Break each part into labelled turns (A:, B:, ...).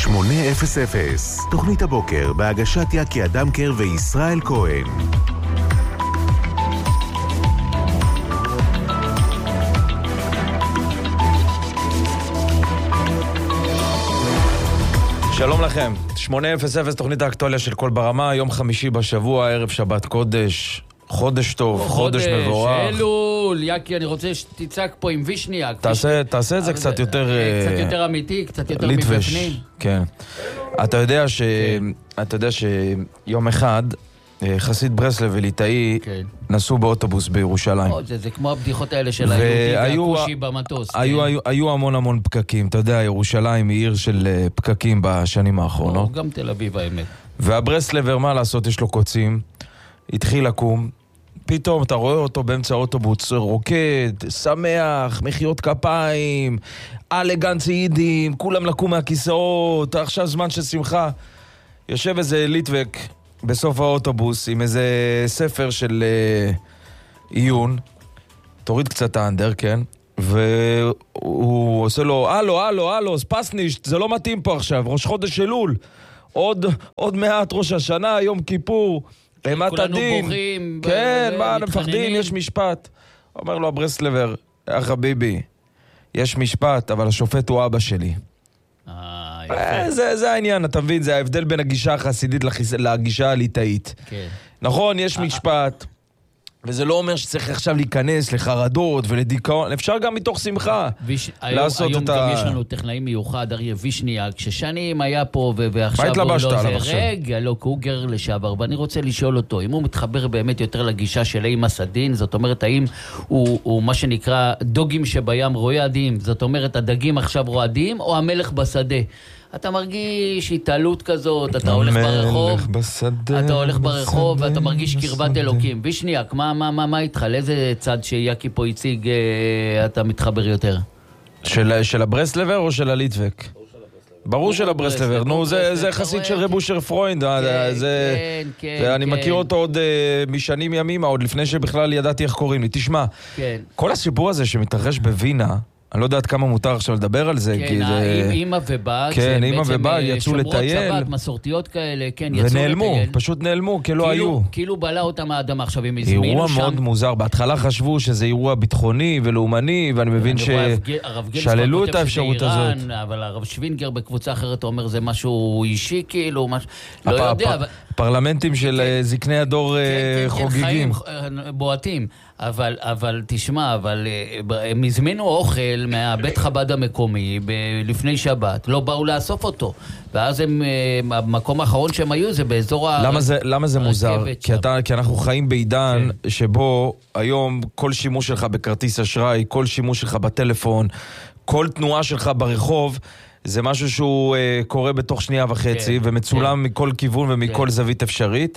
A: 800, תוכנית הבוקר בהגשת יקי אדמקר וישראל כהן.
B: שלום לכם, 800, תוכנית האקטואליה של כל ברמה, יום חמישי בשבוע, ערב שבת קודש, חודש טוב, חודש מבורך.
C: אלול, יקי, אני רוצה שתצעק פה עם וישניאק.
B: תעשה את זה קצת יותר...
C: קצת יותר אמיתי, קצת יותר מבפנים.
B: כן. אתה יודע שיום אחד, חסיד ברסלב וליטאי נסעו באוטובוס בירושלים.
C: זה כמו הבדיחות האלה של היהודי והכושי במטוס.
B: היו המון פקקים. אתה יודע, ירושלים היא עיר של פקקים בשנים האחרונות.
C: גם תל אביב האמת.
B: והברסלבר, מה לעשות, יש לו קוצים. התחיל לקום. פתאום אתה רואה אותו באמצע האוטובוס רוקד, שמח, מחיאות כפיים, אלגנצי יידים, כולם לקו מהכיסאות, עכשיו זמן של שמחה. יושב איזה ליטבק בסוף האוטובוס עם איזה ספר של עיון, תוריד קצת האנדר, כן? והוא עושה לו, הלו, ספסנישט, זה לא מתאים פה עכשיו, ראש חודש אלול, עוד מעט ראש השנה, יום כיפור, אימת הדין.
C: בוכים,
B: כן, מה, מפחדים, יש משפט. אומר לו הברסלבר, חביבי, יש משפט, אבל השופט הוא אבא שלי. זה העניין, אתה מבין? זה ההבדל בין הגישה החסידית לגישה הליטאית. נכון, יש משפט, וזה לא אומר שצריך עכשיו להיכנס לחרדות ולדיכאון, אפשר גם מתוך שמחה לעשות את ה...
C: היום גם יש לנו טכנאי מיוחד, אריה וישניאק, ששנים היה פה ועכשיו...
B: מה התלבשת עליו עכשיו?
C: רגע, לא, קוגר לשעבר, ואני רוצה לשאול אותו, אם הוא מתחבר באמת יותר לגישה של אימא סדין, זאת אומרת, האם הוא מה שנקרא דוגים שבים רועדים, זאת אומרת, הדגים עכשיו רועדים, או המלך בשדה? אתה מרגיש התעלות כזאת, אתה הולך ברחוב ואתה מרגיש קרבת אלוקים. וישניאק, מה איתך? לאיזה צד שיקי פה הציג אתה מתחבר יותר?
B: של הברסלבר או של הליטבק? ברור של הברסלבר. נו, זה חסיד של רב אושר פרוינד. אני מכיר אותו עוד משנים ימים, עוד לפני שבכלל ידעתי איך קוראים לי. תשמע, כל הסיפור הזה שמתרחש בווינה, אני לא יודעת כמה מותר עכשיו לדבר על זה.
C: כן, אימא ובא,
B: כן, אימא ובא יצאו לטייל.
C: שמרות שבת, מסורתיות כאלה, כן, יצאו לטייל.
B: ונעלמו, פשוט נעלמו, כאילו היו.
C: כאילו בלה אותם האדמה עכשיו, הם הזמינו שם.
B: אירוע מאוד מוזר, בהתחלה חשבו שזה אירוע ביטחוני ולאומני, ואני מבין ששללו את האפשרות הזאת.
C: אבל הרב שווינגר בקבוצה אחרת אומר זה משהו אישי, כאילו, לא יודע.
B: פרלמנטים של זקני הדור חוגגים.
C: בועטים. אבל תשמע, הם הזמינו אוכל מהבית חב"ד המקומי לפני שבת, לא באו לאסוף אותו, ואז המקום האחרון שהם היו זה באזור
B: למה זה מוזר? כי אנחנו חיים בעידן שבו היום כל שימוש שלך בכרטיס אשראי, כל שימוש שלך בטלפון, כל תנועה שלך ברחוב, זה משהו שהוא קורה בתוך שנייה וחצי, ומצולם מכל כיוון ומכל זווית אפשרית.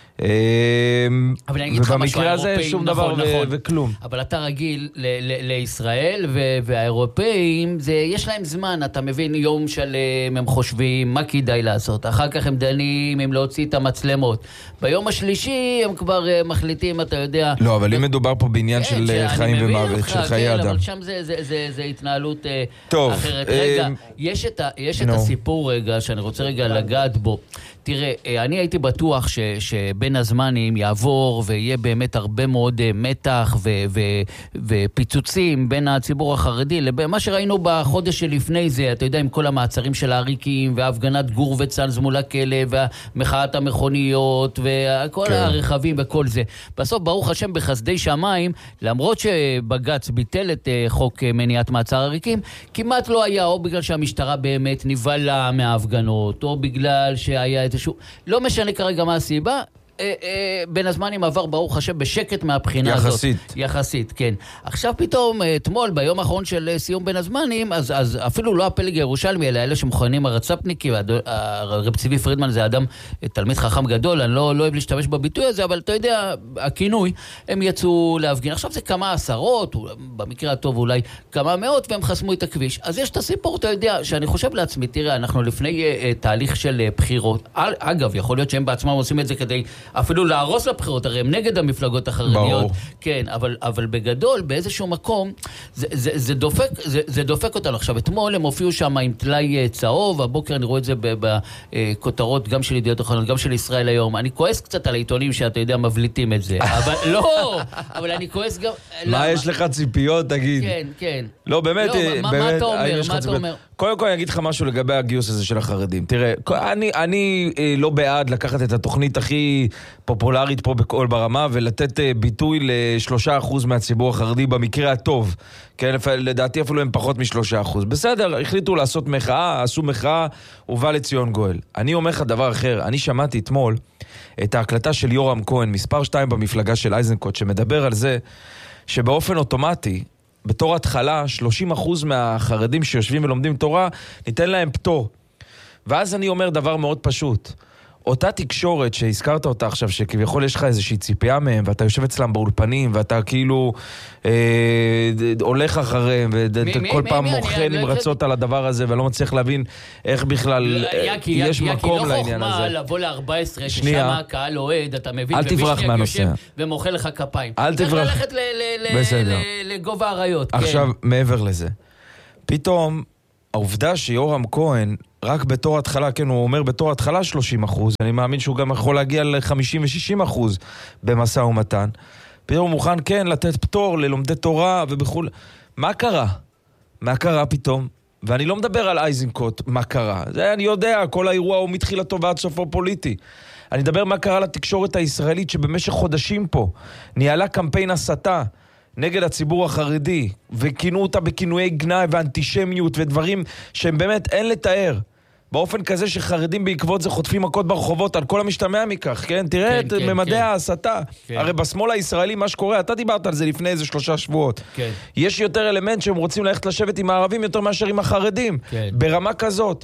B: ובמקרה הזה שום דבר וכלום.
C: אבל אתה רגיל לישראל והאירופאים, יש להם זמן, אתה מבין, יום שלם הם חושבים מה כדאי לעשות, אחר כך הם דנים אם להוציא את המצלמות, ביום השלישי הם כבר מחליטים, אתה יודע.
B: לא, אבל אם מדובר פה בעניין של חיים ומוות, של חיי אדם,
C: אבל שם זה התנהלות אחרת. רגע, יש את הסיפור רגע שאני רוצה רגע לגעת בו. תראה, אני הייתי בטוח שבין הזמנים יעבור ויהיה באמת הרבה מאוד מתח ופיצוצים בין הציבור החרדי לבין מה שראינו בחודש שלפני זה, אתה יודע, עם כל המעצרים של העריקים והפגנת גור וצלז מול הכלא ומחאת המכוניות וכל הרכבים וכל זה. בסוף, ברוך השם, בחסדי שמיים, למרות שבג"ץ ביטל את חוק מניעת מעצר עריקים, כמעט לא היה, או בגלל שהמשטרה באמת נבלה מההפגנות, או בגלל שהיה לא משנה כרגע מה הסיבה, בין הזמנים עבר ברוך השם בשקט מהבחינה הזאת. יחסית, כן. עכשיו פתאום, אתמול, ביום האחרון של סיום בין הזמנים, אז אפילו לא הפלג הירושלמי, אלא אלה שמכונים הרצפניקים, הרב צבי פרידמן זה אדם, תלמיד חכם גדול, אני לא אוהב להשתמש בביטוי הזה, אבל אתה יודע, הכינוי, הם יצאו להפגין. עכשיו זה כמה עשרות, במקרה הטוב אולי כמה מאות, והם חסמו את הכביש. אז יש את הסיפור, אתה יודע, שאני חושב לעצמי, תראה, אנחנו לפני תהליך של בחירות. אגב, יכול להיות שהם בעצמם עושים את זה כדי אפילו להרוס לבחירות, הרי הם נגד המפלגות החרדיות.
B: ברור.
C: כן, אבל בגדול, באיזשהו מקום, זה דופק אותנו. עכשיו, אתמול הם הופיעו שם עם טלאי צהוב, הבוקר אני רואה את זה בכותרות גם של ידיעות אחרונות, גם של ישראל היום. אני כועס קצת על העיתונים שאתה יודע, מבליטים את זה. אבל לא, אבל אני כועס גם...
B: מה יש לך ציפיות, תגיד?
C: כן, כן.
B: לא, באמת,
C: מה אתה אומר? מה אתה אומר?
B: קודם כל אני אגיד לך משהו לגבי הגיוס הזה של החרדים. תראה, אני לא בעד לקחת את התוכנית הכי פופולרית פה בכל ברמה ולתת ביטוי ל3% מהציבור החרדי במקרה הטוב. כן, לדעתי אפילו הם פחות מ3%. בסדר, החליטו לעשות מחאה, עשו מחאה, ובא לציון גואל. אני אומר לך דבר אחר, אני שמעתי אתמול את ההקלטה של יורם כהן, מספר 2 במפלגה של אייזנקוט, שמדבר על זה שבאופן אוטומטי, בתור התחלה, 30% מהחרדים שיושבים ולומדים תורה, ניתן להם פטור. ואז אני אומר דבר מאוד פשוט. אותה תקשורת שהזכרת אותה עכשיו, שכביכול יש לך איזושהי ציפייה מהם, ואתה יושב אצלם באולפנים, ואתה כאילו הולך אחריהם, וכל פעם מוכן נמרצות על הדבר הזה, ולא מצליח להבין איך בכלל יש מקום לעניין הזה.
C: לא חוכמה לבוא ל-14, ששם הקהל אוהד, אתה מבין,
B: אל תברח מהנושא.
C: ומוכל לך כפיים.
B: אל תברח.
C: צריך ללכת לגובה האריות.
B: עכשיו, מעבר לזה, פתאום העובדה שיורם כהן, רק בתור התחלה, כן, הוא אומר בתור התחלה 30%, אני מאמין שהוא גם יכול להגיע ל-50 ו-60% במשא ומתן. פתאום הוא מוכן, כן, לתת פטור ללומדי תורה ובכול. מה קרה? מה קרה פתאום? ואני לא מדבר על אייזנקוט, מה קרה? זה אני יודע, כל האירוע הוא מתחילתו ועד סופו פוליטי. אני מדבר מה קרה לתקשורת הישראלית שבמשך חודשים פה ניהלה קמפיין הסתה נגד הציבור החרדי, וכינו אותה בכינויי גנאי ואנטישמיות ודברים שהם באמת אין לתאר. באופן כזה שחרדים בעקבות זה חוטפים מכות ברחובות על כל המשתמע מכך, כן? תראה את ממדי ההסתה. הרי בשמאל הישראלי מה שקורה, אתה דיברת על זה לפני איזה 3 שבועות. יש יותר אלמנט שהם רוצים ללכת לשבת עם הערבים יותר מאשר עם החרדים. ברמה כזאת.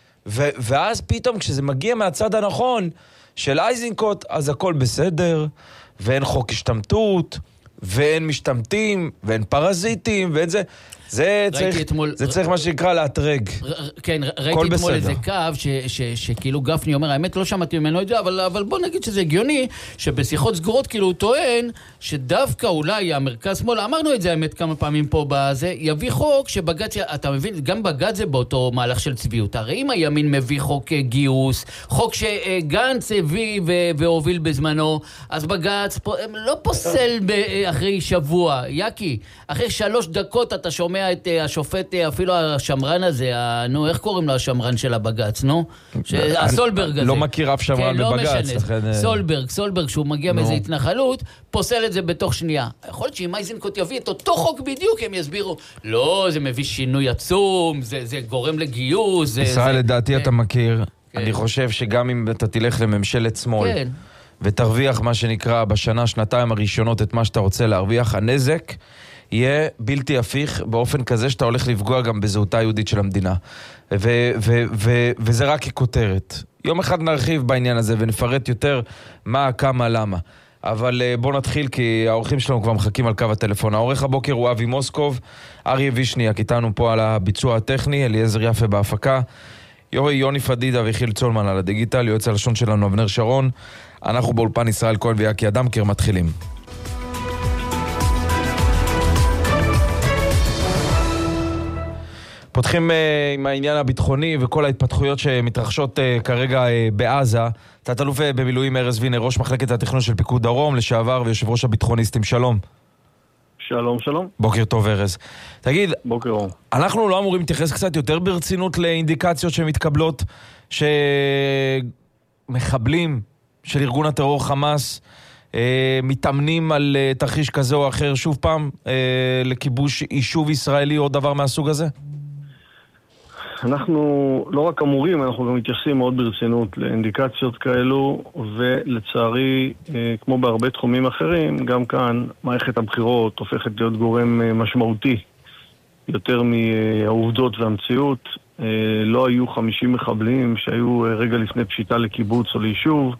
B: ואז פתאום כשזה מגיע מהצד הנכון של אייזנקוט, אז הכל בסדר, ואין חוק השתמטות, ואין משתמטים, ואין פרזיטים, ואין זה. זה צריך מה שנקרא לאתרג.
C: כן, ראיתי אתמול איזה קו שכאילו גפני אומר, האמת לא שמעתי ממנו את זה, אבל בוא נגיד שזה הגיוני, שבשיחות סגורות כאילו הוא טוען, שדווקא אולי המרכז שמאל, אמרנו את זה האמת כמה פעמים פה בזה, יביא חוק שבג"ץ, אתה מבין, גם בג"ץ זה באותו מהלך של צביעות. הרי אם הימין מביא חוק גיוס, חוק שגנץ הביא והוביל בזמנו, אז בג"ץ לא פוסל אחרי שבוע. יקי, אחרי 3 דקות אתה שומע את השופט, אפילו השמרן הזה, נו, איך קוראים לו השמרן של הבג"ץ, נו? הסולברג הזה.
B: לא מכיר אף שמרן בבג"ץ.
C: סולברג, שהוא מגיע מאיזו התנחלות, פוסל את זה בתוך שנייה. יכול להיות שאם אייזנקוט יביא את אותו חוק בדיוק, הם יסבירו, לא, זה מביא שינוי עצום, זה גורם לגיוס.
B: ישראל, לדעתי אתה מכיר, אני חושב שגם אם אתה תלך לממשלת שמאל, ותרוויח מה שנקרא בשנה, שנתיים הראשונות את מה שאתה רוצה להרוויח, הנזק יהיה בלתי הפיך באופן כזה שאתה הולך לפגוע גם בזהותה היהודית של המדינה. וזה רק ככותרת. יום אחד נרחיב בעניין הזה ונפרט יותר מה, כמה, למה. אבל בוא נתחיל כי האורחים שלנו כבר מחכים על קו הטלפון. העורך הבוקר הוא אבי מוסקוב, אריה וישניאק איתנו פה על הביצוע הטכני, אליעזר יפה בהפקה, יוני פדידה וחיל צולמן על הדיגיטל, יועץ הלשון שלנו אבנר שרון. אנחנו באולפן ישראל כהן ויקי אדמקר מתחילים. פותחים עם העניין הביטחוני וכל ההתפתחויות שמתרחשות כרגע בעזה. תת-אלוף במילואים ארז וינר, ראש מחלקת התכנון של פיקוד דרום, לשעבר ויושב ראש הביטחוניסטים, שלום.
D: שלום, שלום.
B: בוקר טוב ארז. תגיד,
D: בוקר אור.
B: אנחנו לא אמורים להתייחס קצת יותר ברצינות לאינדיקציות שמתקבלות שמחבלים של ארגון הטרור חמאס מתאמנים על תרחיש כזה או אחר, שוב פעם לכיבוש יישוב ישראלי או דבר מהסוג הזה?
D: אנחנו לא רק אמורים, אנחנו גם מתייחסים מאוד ברצינות לאינדיקציות כאלו, ולצערי, כמו בהרבה תחומים אחרים, גם כאן מערכת הבחירות הופכת להיות גורם משמעותי יותר מהעובדות והמציאות. לא היו 50 מחבלים שהיו רגע לפני פשיטה לקיבוץ או ליישוב.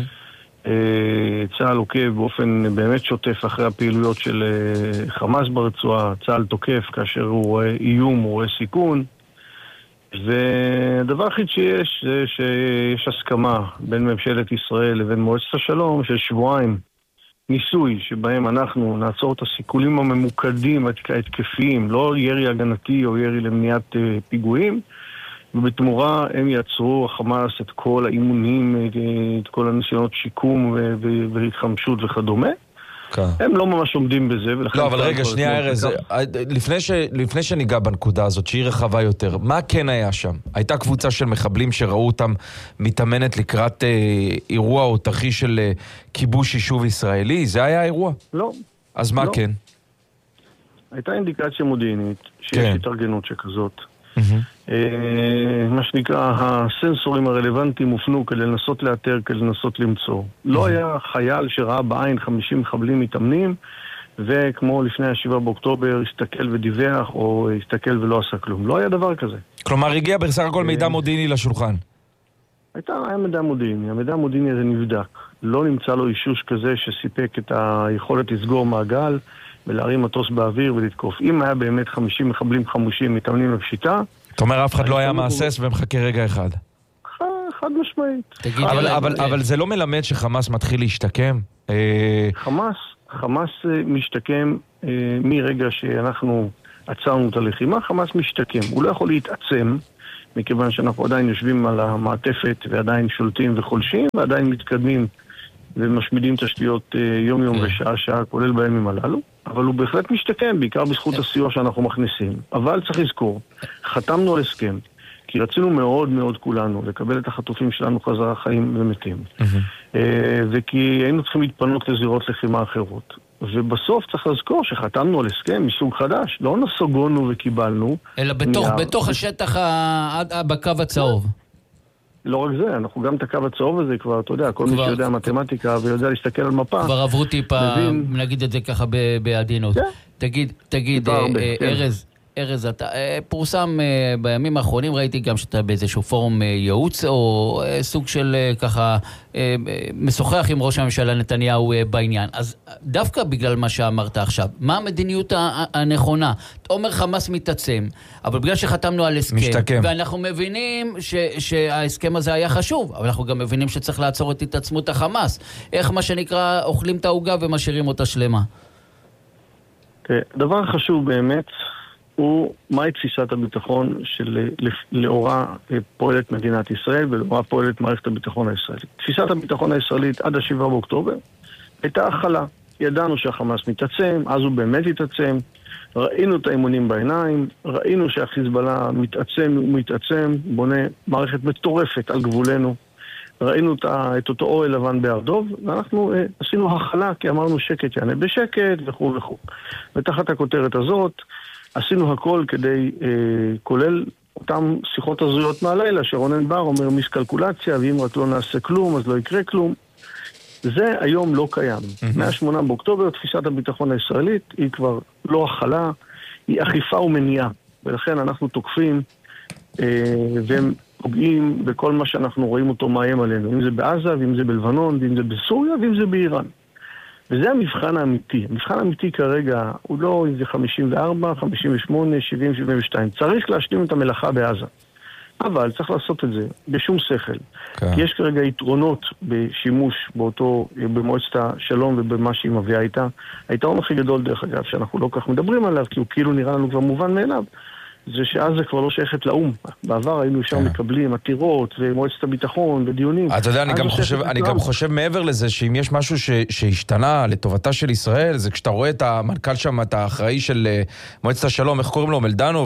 D: צה"ל עוקב באופן באמת שוטף אחרי הפעילויות של חמאס ברצועה. צה"ל תוקף כאשר הוא רואה איום, הוא רואה סיכון. הדבר הכי שיש זה שיש הסכמה בין ממשלת ישראל לבין מועצת השלום של שבועיים ניסוי שבהם אנחנו נעצור את הסיכולים הממוקדים ההתקפיים, לא ירי הגנתי או ירי למניעת פיגועים, ובתמורה הם יעצרו החמאס את כל האימונים, את כל הניסיונות שיקום והתחמשות וכדומה. הם לא ממש עומדים בזה.
B: לא, אבל רגע, שנייה ארז, לפני שניגע בנקודה הזאת, שהיא רחבה יותר, מה כן היה שם? הייתה קבוצה של מחבלים שראו אותם מתאמנת לקראת אירוע או תרחיש של כיבוש יישוב ישראלי? זה היה האירוע?
D: לא.
B: אז מה כן?
D: הייתה אינדיקציה מודיעינית שיש התארגנות שכזאת. מה שנקרא, הסנסורים הרלוונטיים הופנו כדי לנסות לאתר, כדי לנסות למצוא. לא היה חייל שראה בעין 50 מחבלים מתאמנים, וכמו לפני 7 באוקטובר הסתכל ודיווח, או הסתכל ולא עשה כלום. לא היה דבר כזה.
B: כלומר, הגיע בסך הכל מידע מודיעיני לשולחן.
D: היה מידע מודיעיני. המידע המודיעיני הזה נבדק. לא נמצא לו אישוש כזה שסיפק את היכולת לסגור מעגל, ולהרים מטוס באוויר ולתקוף. אם היה באמת 50 מחבלים חמושים מתאמנים בפשיטה...
B: זאת אומרת, אף אחד לא היה מעסס ומחכה רגע אחד.
D: חד משמעית.
B: אבל זה לא מלמד שחמאס מתחיל להשתקם?
D: חמאס משתקם מרגע שאנחנו עצרנו את הלחימה, חמאס משתקם. הוא לא יכול להתעצם, מכיוון שאנחנו עדיין יושבים על המעטפת ועדיין שולטים וחולשים, ועדיין מתקדמים ומשמידים תשתיות יום-יום ושעה-שעה, כולל בימים הללו. אבל הוא בהחלט משתקם, בעיקר בזכות הסיוע שאנחנו מכניסים. אבל צריך לזכור, חתמנו על הסכם, כי רצינו מאוד מאוד כולנו לקבל את החטופים שלנו חזרה חיים ומתים. וכי היינו צריכים להתפנות לזירות לחימה אחרות. ובסוף צריך לזכור שחתמנו על הסכם מסוג חדש. לא נסוגונו וקיבלנו.
C: אלא בתוך השטח בקו הצהוב.
D: לא רק זה, אנחנו גם את הקו הצהוב הזה כבר, אתה יודע, כל מי שיודע מתמטיקה ויודע להסתכל על מפה.
C: כבר עברו טיפה, נגיד את זה ככה בעדינות. תגיד, ארז, אתה פורסם בימים האחרונים, ראיתי גם שאתה באיזשהו פורום ייעוץ, או סוג של ככה משוחח עם ראש הממשלה נתניהו בעניין. אז דווקא בגלל מה שאמרת עכשיו, מה המדיניות הנכונה? אתה אומר חמאס מתעצם, אבל בגלל שחתמנו על הסכם,
B: משתקם.
C: ואנחנו מבינים שההסכם הזה היה חשוב, אבל אנחנו גם מבינים שצריך לעצור את התעצמות החמאס. איך מה שנקרא, אוכלים את העוגה ומשאירים אותה שלמה?
D: דבר חשוב באמת, הוא מהי תפיסת הביטחון שלאורה פועלת מדינת ישראל ולאורה פועלת מערכת הביטחון הישראלית. תפיסת הביטחון הישראלית עד 7 באוקטובר הייתה החלה. ידענו שהחמאס מתעצם, אז הוא באמת התעצם, ראינו את האימונים בעיניים, ראינו שהחיזבאללה מתעצם, בונה מערכת מטורפת על גבולנו, ראינו את אותו אוהל לבן בהר דוב, ואנחנו עשינו החלה כי אמרנו שקט יענה בשקט וכו' וכו'. ותחת הכותרת הזאת עשינו הכל כדי, כולל אותם שיחות הזויות מהלילה, שרונן בר אומר מיסקלקולציה, ואם רק לא נעשה כלום, אז לא יקרה כלום. זה היום לא קיים. מה-8 באוקטובר, תפיסת הביטחון הישראלית היא כבר לא החלה, היא אכיפה ומניעה. ולכן אנחנו תוקפים, והם פוגעים בכל מה שאנחנו רואים אותו מאיים עלינו. אם זה בעזה, ואם זה בלבנון, ואם זה בסוריה, ואם זה באיראן. וזה המבחן האמיתי. המבחן האמיתי כרגע הוא לא אם זה 54, 58, 70, 72. צריך להשלים את המלאכה בעזה. אבל צריך לעשות את זה בשום שכל. כי יש כרגע יתרונות בשימוש במועצת השלום ובמה שהיא מביאה איתה. היתרון הכי גדול דרך אגב, שאנחנו לא כך מדברים עליו, כי הוא כאילו נראה לנו כבר מובן מאליו, זה שעזה כבר לא שייכת לאום. בעבר היינו שם מקבלים עתירות ומועצת הביטחון ודיונים.
B: אתה יודע, אני גם חושב מעבר לזה שאם יש משהו שהשתנה לטובתה של ישראל, זה כשאתה רואה את המנכ"ל שם, את האחראי של מועצת השלום, איך קוראים לו?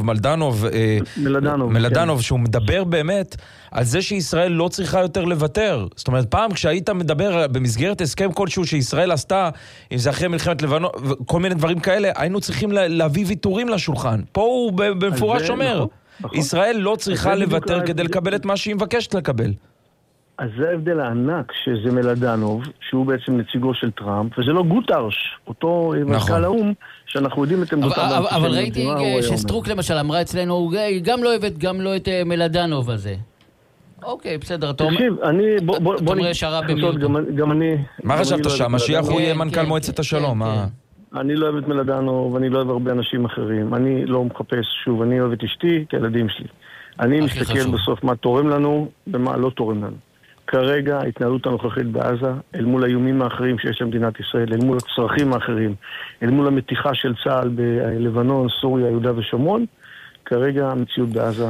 B: מלדנוב, שהוא מדבר באמת על זה שישראל לא צריכה יותר לוותר. זאת אומרת, פעם כשהיית מדבר במסגרת הסכם כלשהו שישראל עשתה, אם זה אחרי מלחמת לבנון, כל מיני דברים כאלה, היינו צריכים להביא ויתורים לשולחן. פה הוא במפורש אומר, ישראל לא צריכה לוותר כדי לקבל את מה שהיא מבקשת לקבל.
D: אז זה ההבדל הענק שזה מלדנוב, שהוא בעצם נציגו של טראמפ, וזה לא גוטרש, אותו מנכ"ל האום, שאנחנו יודעים את עמדותיו.
C: אבל ראיתי שסטרוק למשל אמרה אצלנו, היא גם לא אוהבת גם לא את מלדנוב הזה. אוקיי, בסדר.
D: תקשיב, בוא גם אני...
B: מה חשבת שהמשיח הוא יהיה מנכ"ל מועצת השלום?
D: אני לא אוהב את מלדנוב, ואני לא אוהב הרבה אנשים אחרים. אני לא מחפש, שוב, אני אוהב את אשתי כילדים שלי. אני מסתכל בסוף מה תורם לנו ומה לא תורם לנו. כרגע ההתנהלות הנוכחית בעזה, אל מול האיומים האחרים שיש למדינת ישראל, אל מול הצרכים האחרים, אל מול המתיחה של צה"ל בלבנון, סוריה, יהודה ושומרון, כרגע המציאות בעזה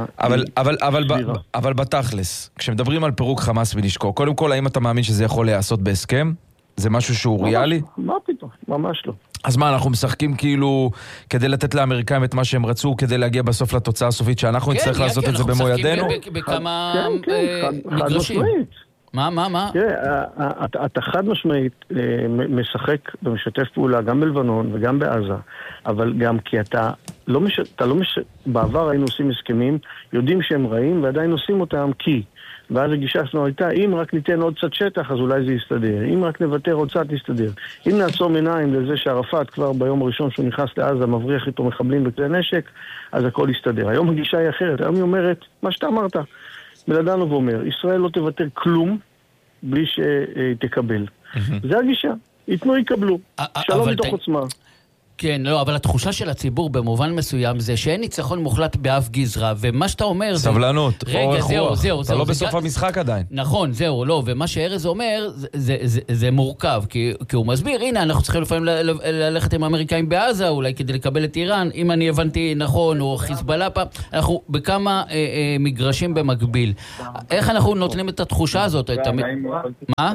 B: אבל בתכלס, כשמדברים על פירוק חמאס ונשקו, קודם כל, האם אתה מאמין שזה יכול להיעשות בהסכם? זה משהו שהוא ריאלי?
D: מה פתאום? ממש לא.
B: אז מה, אנחנו משחקים כאילו כדי לתת לאמריקאים את מה שהם רצו, כדי להגיע בסוף לתוצאה הסופית שאנחנו נצטרך לעשות את זה במו ידינו?
C: כן, בכמה
D: מגרשים.
C: מה?
D: אתה חד משמעית משחק ומשתף פעולה גם בלבנון וגם בעזה, אבל גם כי אתה לא בעבר היינו עושים הסכמים, יודעים שהם רעים ועדיין עושים אותם כי ואז הגישה שלנו הייתה, אם רק ניתן עוד קצת שטח, אז אולי זה יסתדר. אם רק נוותר עוד קצת, יסתדר. אם נעצום עיניים לזה שערפאת כבר ביום הראשון שהוא נכנס לעזה, מבריח איתו מחבלים בכלי נשק, אז הכל יסתדר. היום הגישה היא אחרת. היום היא אומרת, מה שאתה אמרת, מלדנו ואומר, ישראל לא תוותר כלום בלי שתקבל. זה הגישה. יתנו, יקבלו. שלום מתוך עוצמה.
C: כן, לא, אבל התחושה של הציבור במובן מסוים זה שאין ניצחון מוחלט באף גזרה, ומה שאתה אומר זה...
B: סבלנות, אורך רוח.
C: זהו.
B: אתה לא בסוף המשחק עדיין.
C: נכון, זהו, לא, ומה שארז אומר זה מורכב, כי הוא מסביר, הנה, אנחנו צריכים לפעמים ללכת עם האמריקאים בעזה, אולי כדי לקבל את איראן, אם אני הבנתי נכון, או חיזבאללה פעם, אנחנו בכמה מגרשים במקביל. איך אנחנו נותנים את התחושה הזאת? מה?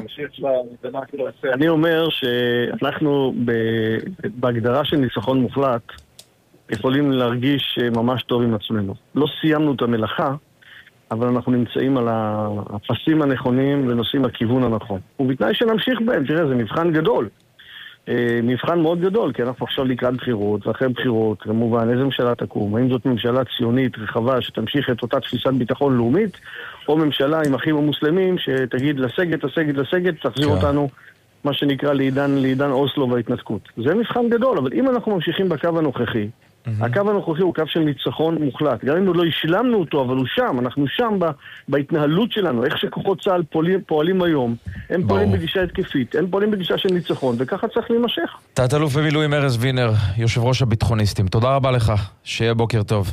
D: אני אומר שאנחנו בהגדרה של ניצחון מוחלט יכולים להרגיש ממש טוב עם עצמנו. לא סיימנו את המלאכה, אבל אנחנו נמצאים על הפסים הנכונים ונוסעים לכיוון הנכון. ובתנאי שנמשיך בהם, תראה, זה מבחן גדול. מבחן מאוד גדול, כי אנחנו עכשיו לקראת בחירות, ואחרי בחירות, כמובן, איזה ממשלה תקום? האם זאת ממשלה ציונית רחבה שתמשיך את אותה תפיסת ביטחון לאומית, או ממשלה עם אחים המוסלמים שתגיד לסגת, תחזיר אותנו מה שנקרא לעידן אוסלו וההתנתקות. זה מבחן גדול, אבל אם אנחנו ממשיכים בקו הנוכחי, הקו הנוכחי הוא קו של ניצחון מוחלט. גם אם לא השלמנו אותו, אבל הוא שם, אנחנו שם בהתנהלות שלנו, איך שכוחות צה"ל פועלים היום. הם פועלים בגישה התקפית, הם פועלים בגישה של ניצחון, וככה צריך להימשך.
B: תת-אלוף במילואים ארז וינר, יושב ראש הביטחוניסטים. תודה רבה לך, שיהיה בוקר טוב.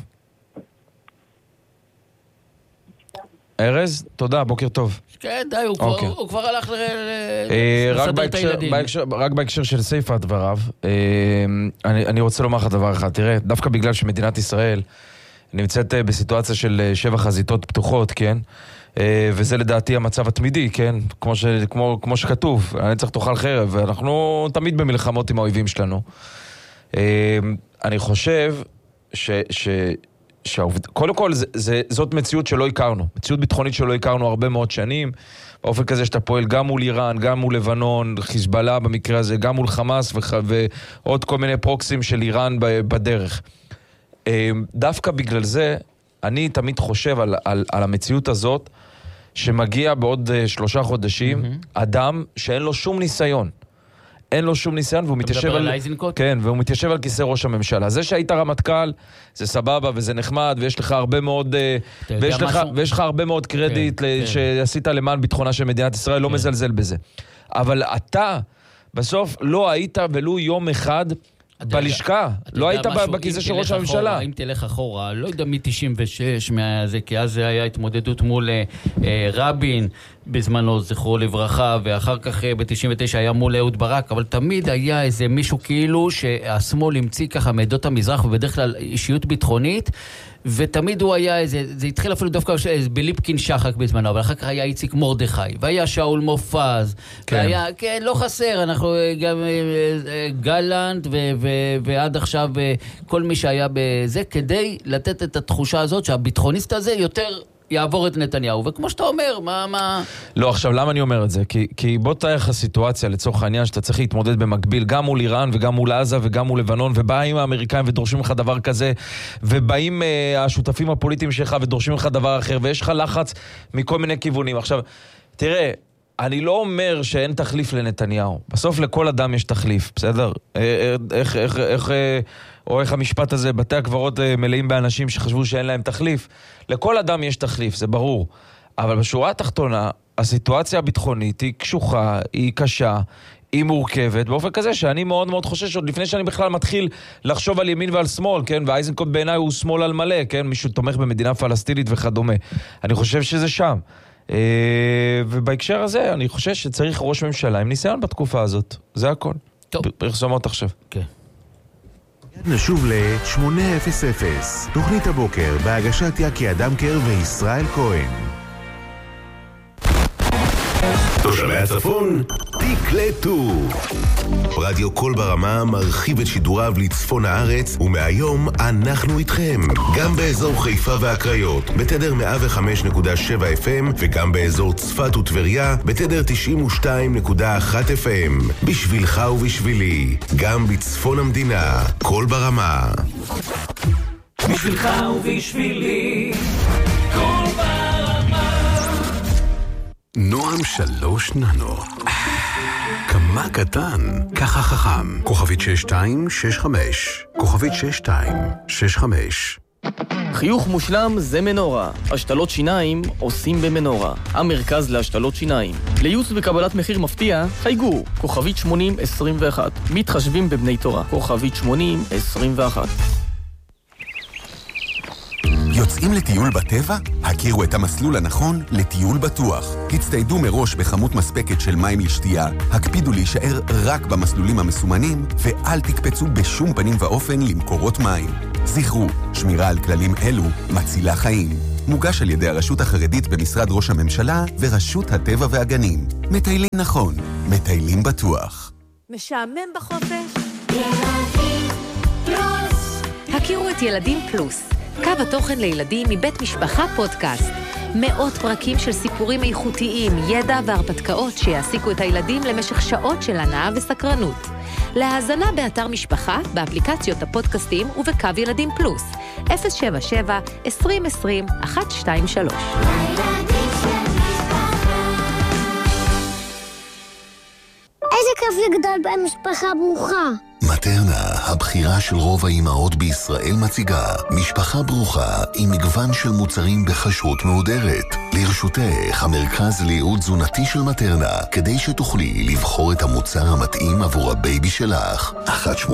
B: ארז, תודה, בוקר טוב.
C: כן, די, הוא כבר הלך לסדר את הילדים.
B: רק בהקשר של סייפה דבריו, אני רוצה לומר לך דבר אחד. תראה, דווקא בגלל שמדינת ישראל נמצאת בסיטואציה של 7 חזיתות פתוחות, כן? וזה לדעתי המצב התמידי, כן? כמו שכתוב, אני צריך תאכל חרב, ואנחנו תמיד במלחמות עם האויבים שלנו. אני חושב קודם כל, זאת מציאות שלא הכרנו. מציאות ביטחונית שלא הכרנו הרבה מאוד שנים. באופן כזה שאתה פועל גם מול איראן, גם מול לבנון, חיזבאללה במקרה הזה, גם מול חמאס ועוד כל מיני פרוקסים של איראן בדרך. דווקא בגלל זה, אני תמיד חושב על המציאות הזאת, שמגיע בעוד 3 חודשים, אדם שאין לו שום ניסיון. אין לו שום ניסיון, והוא מתיישב על כיסא ראש הממשלה. זה שהיית רמטכ"ל, זה סבבה וזה נחמד, ויש לך הרבה מאוד ויש לך הרבה מאוד קרדיט שעשית למען ביטחונה של מדינת ישראל, לא מזלזל בזה. אבל אתה בסוף לא היית ולו יום אחד בלשכה, לא היית בכיסא של ראש הממשלה.
C: אם תלך אחורה, לא יודע מ-96, כי אז זה היה התמודדות מול רבין בזמנו, זכרו לברכה, ואחר כך ב-99 היה מול אהוד ברק, אבל תמיד היה איזה מישהו כאילו שהשמאל המציא ככה מעדות המזרח, ובדרך כלל אישיות ביטחונית, ותמיד הוא היה איזה, זה התחיל אפילו דווקא בליפקין שחק בזמנו, אבל אחר כך היה איציק מרדכי, והיה שאול מופז, והיה, כן, לא חסר, אנחנו גם גלנט, ועד עכשיו כל מי שהיה בזה, כדי לתת את התחושה הזאת שהביטחוניסט הזה יותר יעבור את נתניהו, וכמו שאתה אומר, מה...
B: לא, עכשיו, למה אני אומר את זה? כי בוא תאר לך סיטואציה, לצורך העניין, שאתה צריך להתמודד במקביל, גם מול איראן, וגם מול עזה, וגם מול לבנון, ובאים האמריקאים ודורשים לך דבר כזה, ובאים השותפים הפוליטיים שלך ודורשים לך דבר אחר, ויש לך לחץ מכל מיני כיוונים. עכשיו, תראה, אני לא אומר שאין תחליף לנתניהו. בסוף לכל אדם יש תחליף, בסדר? איך המשפט הזה, בתי הקברות מלאים באנשים שחשבו שאין להם תחליף. לכל אדם יש תחליף, זה ברור. אבל בשורה התחתונה, הסיטואציה הביטחונית היא קשוחה, היא קשה, היא מורכבת, באופן כזה שאני מאוד מאוד חושש, עוד לפני שאני בכלל מתחיל לחשוב על ימין ועל שמאל, כן? ואייזנקוט בעיניי הוא שמאל על מלא, כן? מישהו תומך במדינה פלסטינית וכדומה. אני חושב שזה שם. ובהקשר הזה אני חושב שצריך ראש ממשלה עם ניסיון בתקופה הזאת. זה הכל.
C: טוב.
B: פרסומות עכשיו.
C: כן.
A: נשוב ל-800, תוכנית הבוקר בהגשת יקי אדמקר וישראל כהן. תושבי הצפון, תקלטו. רדיו כל ברמה מרחיב את שידוריו לצפון הארץ, ומהיום אנחנו איתכם. גם באזור חיפה והקריות, בתדר 105.7 FM, וגם באזור צפת וטבריה, בתדר 92.1 FM. בשבילך ובשבילי, גם בצפון המדינה, כל ברמה.
E: בשבילך ובשבילי, כל ברמה.
F: נועם 3 ננו. כמה קטן, ככה חכם. כוכבית 6265. כוכבית 6265.
G: חיוך מושלם זה מנורה. השתלות שיניים עושים במנורה. המרכז להשתלות שיניים. לייעוץ וקבלת מחיר מפתיע, חייגו. כוכבית 8021. מתחשבים בבני תורה. כוכבית 8021.
F: יוצאים לטיול בטבע? הכירו את המסלול הנכון לטיול בטוח. הצטיידו מראש בכמות מספקת של מים לשתייה, הקפידו להישאר רק במסלולים המסומנים, ואל תקפצו בשום פנים ואופן למקורות מים. זכרו, שמירה על כללים אלו מצילה חיים. מוגש על ידי הרשות החרדית במשרד ראש הממשלה ורשות הטבע והגנים. מטיילים נכון, מטיילים בטוח.
H: משעמם בחופש? ילדים פלוס. הכירו את ילדים פלוס. קו התוכן לילדים מבית משפחה פודקאסט. 100 פרקים של סיפורים איכותיים, ידע והרפתקאות שיעסיקו את הילדים למשך שעות של הנאה וסקרנות. להאזנה באתר משפחה, באפליקציות הפודקאסטים ובקו ילדים פלוס. 077-2020-123.
I: איזה כיף לגדול במשפחה ברוכה.
J: מטרנה, הבחירה של רוב האימהות בישראל מציגה משפחה ברוכה עם מגוון של מוצרים בחשרות מהודרת. לרשותך המרכז לייעוד תזונתי של מטרנה, כדי שתוכלי לבחור את המוצר המתאים עבור הבייבי שלך. 1-800-32-33-33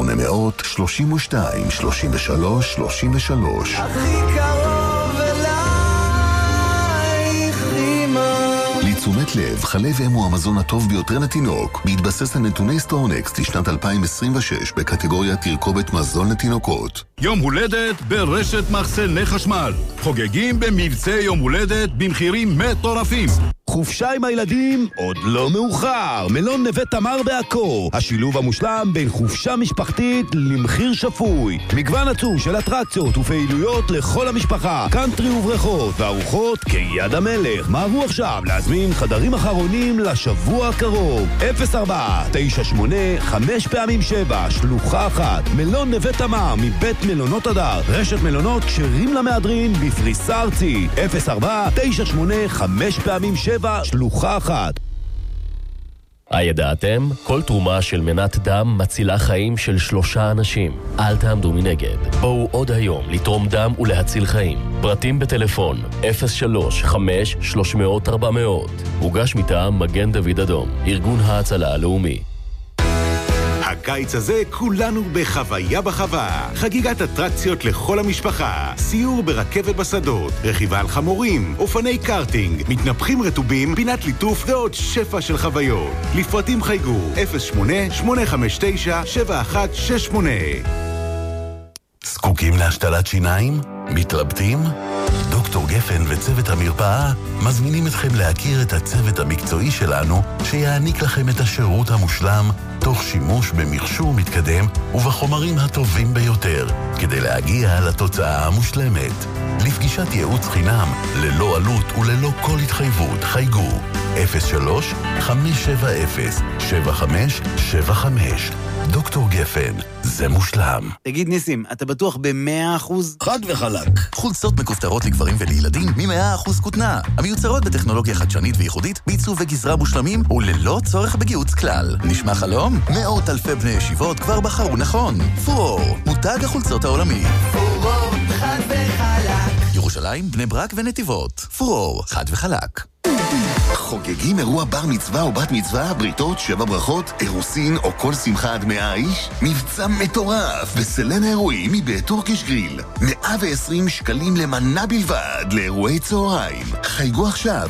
E: הכי קרוב אלייך אמא.
J: לתשומת לב, חלב אם הוא המזון הטוב ביותר לתינוק, בהתבסס על נתוני סטורנקסט לשנת 2026 בקטגוריה תרכובת מזון לתינוקות.
K: יום הולדת ברשת מחסני חשמל. חוגגים במבצע יום הולדת במחירים מטורפים.
L: חופשה עם הילדים עוד לא מאוחר. מלון נווה תמר בעכו. השילוב המושלם בין חופשה משפחתית למחיר שפוי. מגוון עצום של אטרקציות ופעילויות לכל המשפחה. קאנטרי ובריכות וארוחות כיד המלך. מהרו עכשיו להזמין חדרים אחרונים לשבוע הקרוב. 04-98-5x7 שלוחה 1. מלון נווה תמר מבית מלונות הדר. רשת מלונות כשרים למהדרין בפריסה ארצית. 04-98-5x7 שלוחה 1.
M: הידעתם? כל תרומה של מנת דם מצילה חיים של 3 אנשים. אל תעמדו מנגד. בואו עוד היום לתרום דם ולהציל חיים. פרטים בטלפון 03-5-300-400. הוגש מטעם מגן דוד אדום, ארגון ההצלה הלאומי.
A: הקיץ הזה כולנו בחוויה בחווה. חגיגת אטרקציות לכל המשפחה. סיור ברכבת בשדות, רכיבה על חמורים, אופני קארטינג, מתנפחים רטובים, פינת ליטוף ועוד שפע של חוויות. לפרטים חייגו 08-859-7168.
J: זקוקים להשתלת שיניים? מתלבטים? דוקטור גפן וצוות המרפאה מזמינים אתכם להכיר את הצוות המקצועי שלנו שיעניק לכם את השירות המושלם תוך שימוש במכשור מתקדם ובחומרים הטובים ביותר כדי להגיע לתוצאה המושלמת. לפגישת ייעוץ חינם ללא עלות וללא כל התחייבות חייגו 03-570-7575. דוקטור גפן, זה מושלם.
N: תגיד ניסים, אתה בטוח ב100%?
O: חד וחלק. חולצות מכופתרות לגברים ולילדים מ100% כותנה. המיוצרות בטכנולוגיה חדשנית וייחודית, בעיצוב וגזרה מושלמים וללא צורך בגיהוץ כלל. נשמע חלום? 100 אלפי בני ישיבות כבר בחרו נכון. פורור, מותג החולצות העולמי.
E: פורור, חד וחלק.
O: ירושלים, בני ברק ונתיבות. פורור, חד וחלק.
A: חוגגים אירוע בר מצווה או בת מצווה, בריתות, 7 ברכות, אירוסין או כל שמחה עד 100 איש? מבצע מטורף בסלן האירועים מבית טורקיש גריל. 120 שקלים למנה בלבד לאירועי צהריים. חייגו עכשיו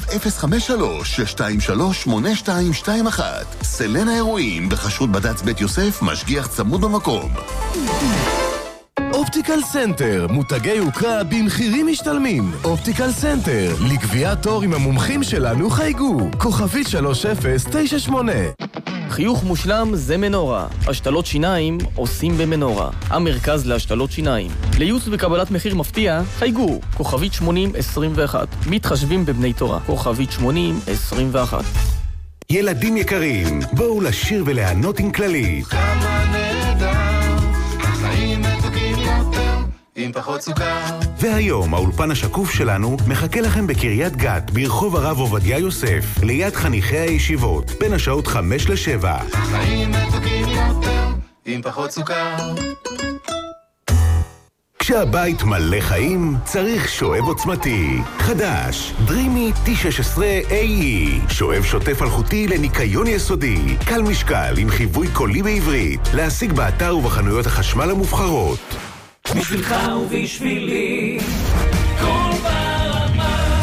A: 053-623-8221. סלן האירועים בחשרות בד"ץ בית יוסף, משגיח צמוד במקום.
P: אופטיקל סנטר, מותגי יוקרה במחירים משתלמים. אופטיקל סנטר, לקביעת תור עם המומחים שלנו חייגו. כוכבית 3098.
G: חיוך מושלם זה מנורה. השתלות שיניים עושים במנורה. המרכז להשתלות שיניים. לייעוץ וקבלת מחיר מפתיע, חייגו. כוכבית 8021. מתחשבים בבני תורה. כוכבית 8021.
A: ילדים יקרים, בואו לשיר ולענות עם כללית.
E: כמה נהדר, החיים מתוקים יותר, עם פחות סוכר.
A: והיום האולפן השקוף שלנו מחכה לכם בקריית גת, ברחוב הרב עובדיה יוסף, ליד חניכי הישיבות, בין השעות 5-7.
E: החיים מתוקים יותר, עם פחות סוכר.
A: כשהבית מלא חיים, צריך שואב עוצמתי. חדש, דרימי T16AE. שואב שוטף אלחוטי לניקיון יסודי. קל משקל עם חיווי קולי בעברית. להשיג באתר ובחנויות החשמל המובחרות.
E: בשבילך ובשבילי, כל ברמה.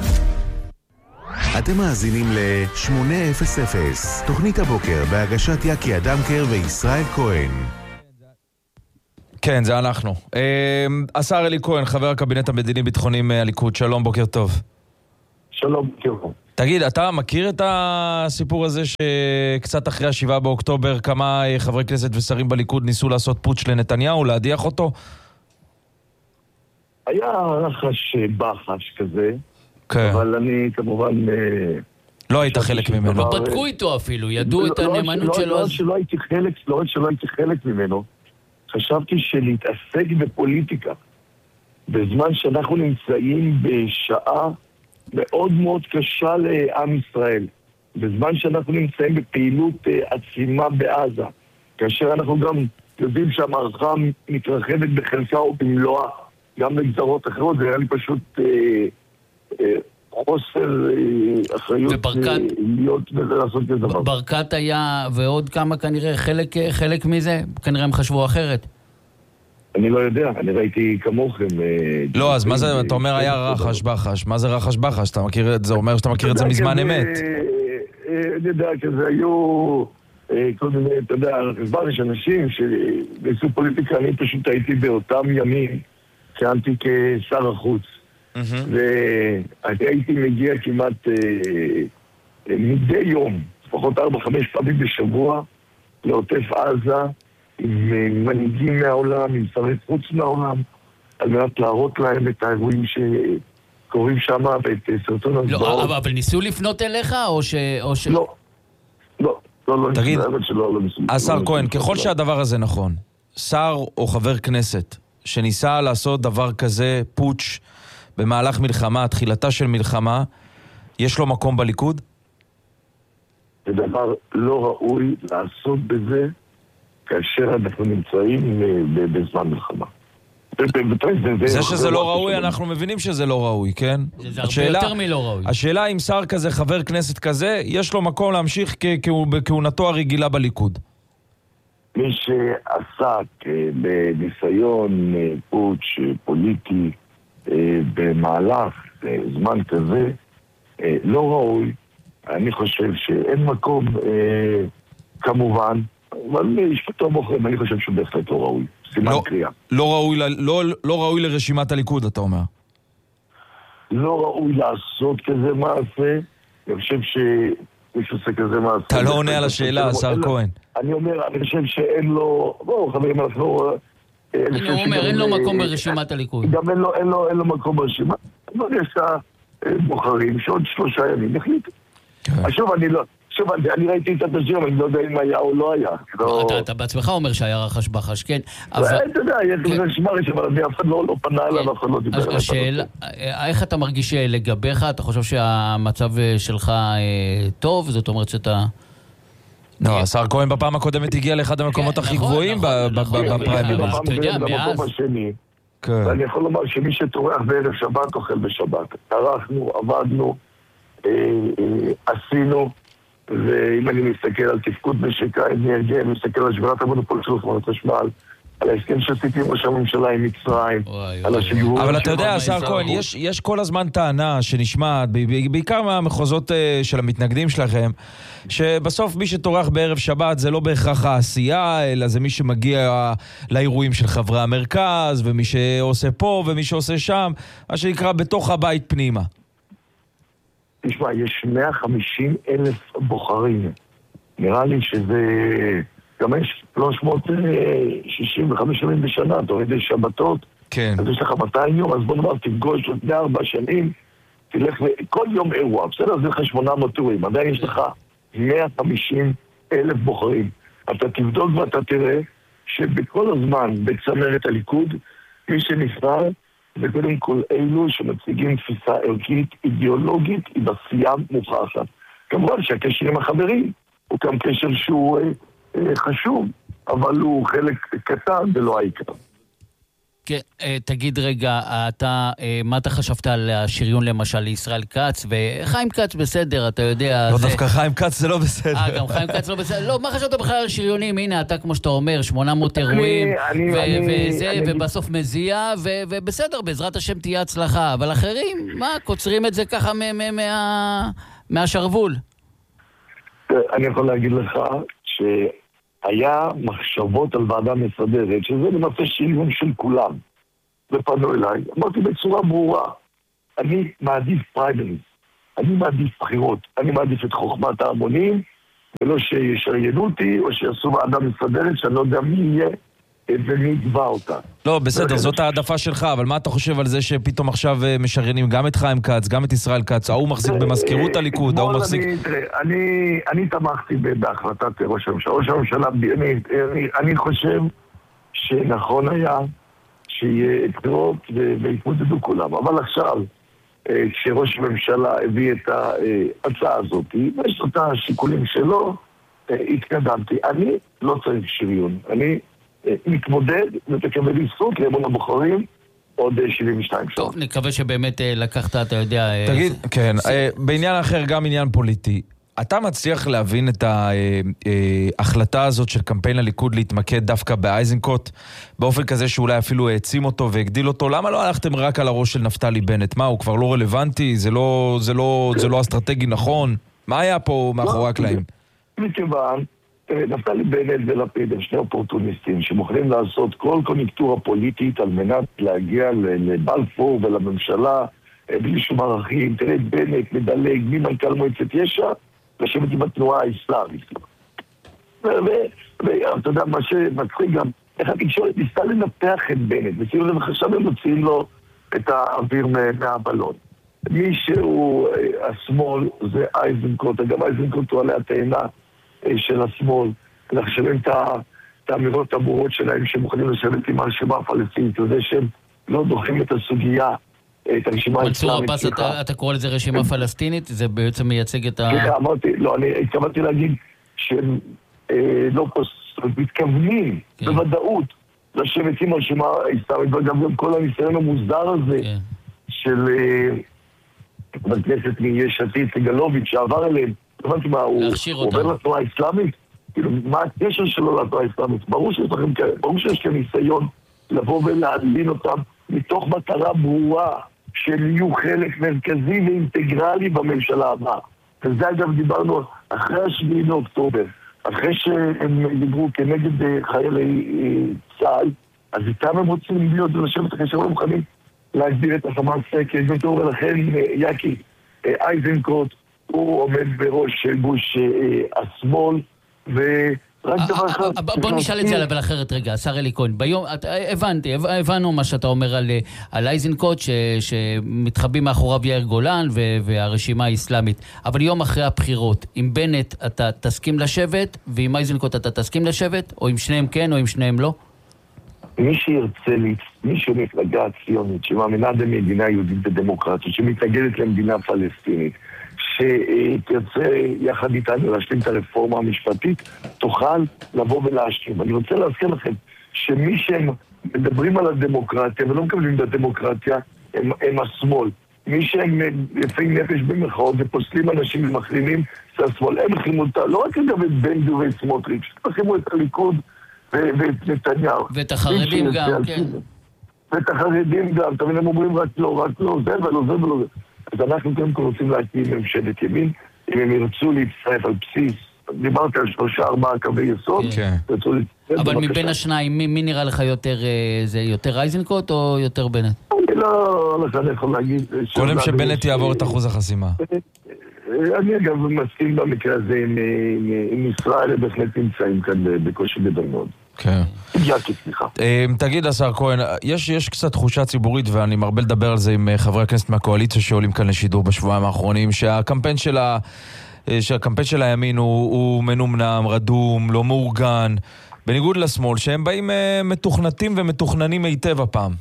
A: אתם מאזינים ל-800, תוכנית הבוקר בהגשת יקי אדמקר וישראל כהן.
B: כן, זה אנחנו. השר אלי כהן, חבר הקבינט המדיני-ביטחוני מהליכוד, שלום, בוקר טוב.
Q: שלום, בוקר טוב.
B: תגיד, אתה מכיר את הסיפור הזה שקצת אחרי ה7 באוקטובר כמה חברי כנסת ושרים בליכוד ניסו לעשות פוטש לנתניהו, להדיח אותו?
Q: היה רחש בחש כזה,
B: כן.
Q: אבל אני כמובן...
B: לא היית חלק ממנו.
C: לא בדקו איתו אפילו, ידעו את הנאמנות שלו.
Q: לא רק שלא הייתי חלק ממנו, חשבתי שלהתעסק בפוליטיקה, בזמן שאנחנו נמצאים בשעה מאוד מאוד קשה לעם ישראל, בזמן שאנחנו נמצאים בפעילות עצימה בעזה, כאשר אנחנו גם יודעים שהמערכה מתרחבת בחלקה או במלואה, גם בגזרות אחרות, זה היה לי פשוט חוסר אחריות להיות ולעשות כזה דבר.
C: ברקת היה, ועוד כמה כנראה, חלק מזה, כנראה הם חשבו אחרת.
Q: אני לא יודע, אני ראיתי כמוכם.
B: לא, אז מה זה, אתה אומר היה רחש בחש, מה זה רחש בחש? אתה מכיר את זה, אומר שאתה מכיר את זה מזמן אמת.
Q: אני יודע, כזה היו כל מיני, אתה יודע, יש אנשים שניסו פוליטיקה, אני פשוט הייתי באותם ימים, כיהנתי כשר החוץ. והייתי מגיע כמעט מדי יום, לפחות 4-5 פעמים בשבוע, לעוטף עזה, עם מנהיגים מהעולם, עם שרי חוץ מהעולם, על מנת להראות להם את האירועים שקורים שם ואת סרטון הזוועות.
C: לא, אבל ניסו לפנות אליך או ש...
Q: לא.
B: תגיד, השר כהן, ככל שהדבר הזה נכון, שר או חבר כנסת שניסה לעשות דבר כזה, פוטש, במהלך מלחמה, תחילתה של מלחמה, יש לו מקום בליכוד?
Q: זה דבר לא ראוי לעשות בזה כאשר אנחנו נמצאים בזמן מלחמה.
B: זה שזה לא ראוי, אנחנו מבינים שזה לא ראוי, כן?
C: זה הרבה יותר מלא ראוי.
B: השאלה אם שר כזה, חבר כנסת כזה, יש לו מקום להמשיך בכהונתו הרגילה בליכוד.
Q: מי שעסק בניסיון פוטש פוליטי במהלך זמן כזה לא ראוי, אני חושב שאין מקום כמובן, אבל משפטו בוחרים, אני חושב שהוא בהחלט לא ראוי. סימן קריאה.
B: לא ראוי לרשימת הליכוד, אתה אומר.
Q: לא ראוי לעשות כזה מעשה. אני חושב שמישהו עושה כזה מעשה.
B: אתה לא עונה על השאלה, השר כהן.
Q: אני אומר, אני חושב שאין לו... בואו, חברים, אנחנו...
C: אני אומר, אין לו מקום ברשימת הליכוד.
Q: גם אין לו מקום ברשימה. אבל יש בוחרים שעוד 3 ימים החליטו. שוב, אני ראיתי את התשדיר, אני לא יודע אם היה או לא היה.
C: אתה בעצמך אומר שהיה רחש בחש, כן.
Q: אתה יודע, יש רשימה, אבל אף אחד לא פנה אליו, אף אחד לא דיבר עליו.
C: השאלה, איך אתה מרגיש לגביך? אתה חושב שהמצב שלך טוב? זאת אומרת שאתה...
B: לא, השר כהן בפעם הקודמת הגיע לאחד המקומות הכי גבוהים בפריימריז.
C: אתה יודע, מאז...
Q: ואני יכול לומר שמי שטורח בערב שבת אוכל בשבת. טרחנו, עבדנו, עשינו, ואם אני מסתכל על תפקוד משק האנרגיה, אני מסתכל על שבירת המונופול של חברת חשמל, על ההסכם שעשיתי עם ראש הממשלה עם מצרים, על השגרירות...
B: אבל אתה יודע, השר כהן, יש כל הזמן טענה שנשמעת, בעיקר מהמחוזות של המתנגדים שלכם, שבסוף מי שטורח בערב שבת זה לא בהכרח העשייה, אלא זה מי שמגיע לאירועים של חברי המרכז, ומי שעושה פה ומי שעושה שם, מה שנקרא בתוך הבית פנימה.
Q: תשמע, יש 150,000 בוחרים. נראה לי שזה... גם יש 365 ימים בשנה, תוריד שבתות.
B: כן.
Q: אז יש לך 200 יום, אז בוא נאמר, תפגוש לפני 4 שנים, תלך כל יום אירוע, בסדר? זה לך 800 טורים. עדיין יש לך 150,000 בוחרים. אתה תבדוק ואתה תראה שבכל הזמן בצמרת הליכוד, מי שנפרד, זה קודם כל אלו שמציגים תפיסה ערכית, אידיאולוגית, היא בשיאה מוכחת. כמובן שהקשר עם החברים הוא גם קשר שהוא חשוב, אבל הוא חלק קטן ולא העיקר.
C: כן, תגיד רגע, מה אתה חשבת על השריון למשל לישראל כץ, וחיים כץ בסדר, אתה יודע...
B: לא דווקא חיים כץ זה לא בסדר.
C: גם חיים כץ לא בסדר. לא, מה חשבת בכלל על שריונים? הנה, אתה כמו שאתה אומר, 800 אירועים, ובסוף מזיע, ובסדר, בעזרת השם תהיה הצלחה. אבל אחרים, מה, קוצרים את זה ככה מהשרוול?
Q: אני יכול להגיד לך היה מחשבות על ועדה מסדרת, שזה למעשה שריון של כולם. ופנו אליי, אמרתי בצורה ברורה, אני מעדיף פריימריז, אני מעדיף בחירות, אני מעדיף את חוכמת ההמונים, ולא שישריינו אותי, או שיעשו ועדה מסדרת, שאני לא יודע מי יהיה ומי יגבע אותה.
B: לא, בסדר, זאת העדפה שלך, אבל מה אתה חושב על זה שפתאום עכשיו משריינים גם את חיים כץ, גם את ישראל כץ, ההוא מחזיק במזכירות הליכוד, ההוא מחזיק...
Q: אני תמכתי בהחלטת ראש הממשלה. ראש הממשלה, אני חושב שנכון היה שיהיה בחירות והתמודדו כולם. אבל עכשיו, כשראש הממשלה הביא את ההצעה הזאת, ויש לו את השיקולים שלו, התקדמתי. אני לא צריך שריון. אני מתמודד ותקבל זכות לאמון הבוחרים עוד 72 שעות.
C: טוב, נקווה שבאמת לקחת, אתה יודע...
B: תגיד, כן, בעניין אחר, גם עניין פוליטי. אתה מצליח להבין את ההחלטה הזאת של קמפיין הליכוד להתמקד דווקא באייזנקוט, באופן כזה שאולי אפילו העצים אותו והגדיל אותו? למה לא הלכתם רק על הראש של נפתלי בנט? מה, הוא כבר לא רלוונטי? זה לא אסטרטגי נכון? מה היה פה מאחורי הקלעים?
Q: מכיוון, נפתלי בנט ולפיד הם שני אופורטוניסטים שמוכנים לעשות כל קוניונקטורה פוליטית על מנת להגיע לבלפור ולממשלה בלי שום ערכים. תראה, בנט מדלג ממנכ"ל מועצת יש"ע לשבת עם התנועה האסלאמית. ואתה יודע, מה שמצחיק גם, איך התקשורת ניסתה לנפח את בנט, וכאילו עכשיו הם מוציאים לו את האוויר מהבלון. מי שהוא השמאל זה אייזנקוט, אגב אייזנקוט הוא עלי התאנה של השמאל, אנחנו שומעים את האמירות הברורות שלהם שהם מוכנים לשבת עם הרשימה הפלסטינית, זה שהם לא דוחים את הסוגיה, את הרשימה האסלאמית.
C: מנסור עבאס, אתה קורא לזה רשימה פלסטינית? זה בעצם מייצג את ה...
Q: אמרתי, לא, אני התכוונתי להגיד שהם לא מתכוונים בוודאות לשבת עם הרשימה האסלאמית, וגם כל הניסיון המוזר הזה של חבר כנסת מיש עתיד סגלוביץ' שעבר אליהם, הבנתי מה, הוא עובר לתנועה האסלאמית? כאילו, מה הקשר שלו לתנועה האסלאמית? ברור שיש לכם כאלה, ברור שיש כאן ניסיון לבוא ולהדלין אותם מתוך מטרה ברורה שהם יהיו חלק מרכזי ואינטגרלי בממשלה הבאה. וזה אגב דיברנו אחרי 7 באוקטובר, אחרי שהם דיברו כנגד חיילי צה"ל, אז איתם הם רוצים להיות ולשבת אחרי שהם לא מוכנים להגדיר את החמאס כארגון, ולכן יקי אייזנקוט הוא עומד בראש גוש השמאל, ורק דבר אחד...
C: בוא נשאל את זה על אחרת רגע, השר אלי כהן. הבנו מה שאתה אומר על אייזנקוט, שמתחבאים מאחוריו יאיר גולן והרשימה האסלאמית. אבל יום אחרי הבחירות, עם בנט אתה תסכים לשבת, ועם אייזנקוט אתה תסכים לשבת, או עם שניהם כן, או עם שניהם לא?
Q: מי שירצה, מי שמפלגה הציונית, שמאמינה במדינה יהודית ודמוקרטית, שמתנגדת למדינה פלסטינית, שתרצה יחד איתנו להשלים את הרפורמה המשפטית, תוכל לבוא ולהשלים. אני רוצה להזכיר לכם שמי שהם מדברים על הדמוקרטיה ולא מקבלים את הדמוקרטיה, הם השמאל. מי שהם יפי נפש במרכאות ופוסלים אנשים ומחרימים את השמאל, הם החרימו אותה, לא רק לגבי בן גביר ואת סמוטריץ', הם החרימו את הליכוד ואת נתניהו.
C: ואת החרדים גם, כן.
Q: ואת החרדים גם, תמיד הם אומרים רק לא, זה ולא זה ולא זה. אז אנחנו קודם כל רוצים להקים ממשלת ימין, אם הם ירצו להצטרף על בסיס, דיברתי על 3-4 קווי יסוד,
C: אבל מבין השניים, מי נראה לך יותר, זה יותר אייזנקוט או יותר בנט?
Q: אני לא יכול להגיד...
B: קודם שבנט יעבור את אחוז החסימה.
Q: אני אגב מסכים במקרה הזה עם ישראל, הם בהחלט נמצאים כאן בקושי גדול מאוד.
B: כן.
Q: יאקי, סליחה.
B: תגיד, השר כהן, יש קצת תחושה ציבורית, ואני מרבה לדבר על זה עם חברי הכנסת מהקואליציה שעולים כאן לשידור בשבועיים האחרונים, שהקמפיין של הימין הוא מנומנם, רדום, לא מאורגן, בניגוד לשמאל, שהם באים מתוכנתים ומתוכננים היטב הפעם.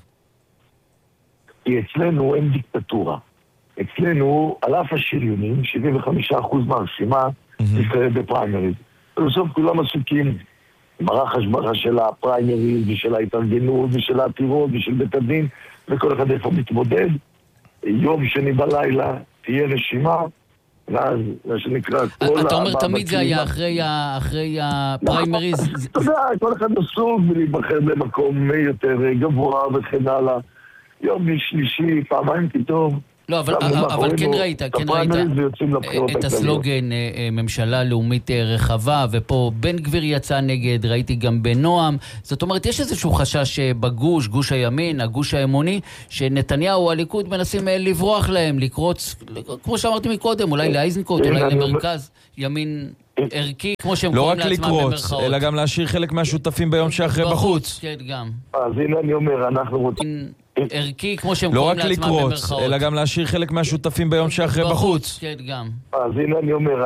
Q: אצלנו אין דיקטטורה. אצלנו, על אף השריונים, 75% מהרשימה נבחרת בפריימריז. בסוף כולם עסוקים ברח השבחה של הפריימריז ושל ההתארגנות ושל העתירות ושל בית הדין, וכל אחד איפה מתמודד. יום שני בלילה תהיה נשימה, ואז מה שנקרא כל...
C: אתה אומר תמיד זה היה אחרי הפריימריז.
Q: אתה יודע, כל אחד עסוק ולהיבחר למקום יותר גבוה וכן הלאה. יום שלישי, פעמיים פתאום.
C: לא, אבל כן ראית את הסלוגן ממשלה לאומית רחבה, ופה בן גביר יצא נגד, ראיתי גם בנועם. זאת אומרת, יש איזשהו חשש בגוש, גוש הימין, הגוש האמוני, שנתניהו, הליכוד מנסים לברוח להם, לקרוץ, כמו שאמרתי מקודם, אולי לאייזנקוט, אולי למרכז ימין ערכי, כמו שהם קוראים לעצמם במרכאות.
B: לא רק לקרוץ, אלא גם להשאיר חלק מהשותפים ביום שאחרי בחוץ.
C: כן, גם.
Q: אז הנה אני אומר, אנחנו רוצים...
C: ערכי, כמו שהם קוראים לעצמם במרכאות.
B: לא רק לקרוץ, אלא גם להשאיר חלק מהשותפים ביום שאחרי בחוץ.
C: כן, גם.
Q: אז הנה אני אומר,